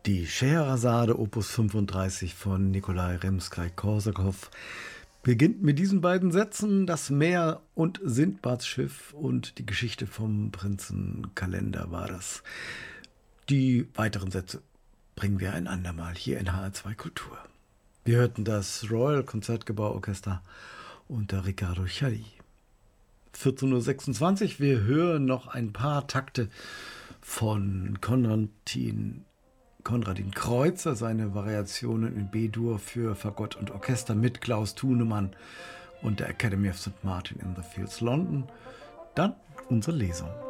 Die Scheherazade Opus 35 von Nikolai Rimskij-Korsakow beginnt mit diesen beiden Sätzen: Das Meer und Sindbads Schiff und die Geschichte vom Prinzen Kalender war das. Die weiteren Sätze bringen wir ein andermal hier in HR2 Kultur. Wir hörten das Royal Konzertgebauorchester unter Riccardo Chailly. 14.26 Uhr, wir hören noch ein paar Takte von Konradin Kreutzer, seine Variationen in B-Dur für Fagott und Orchester mit Klaus Thunemann und der Academy of St. Martin in the Fields London. Dann unsere Lesung.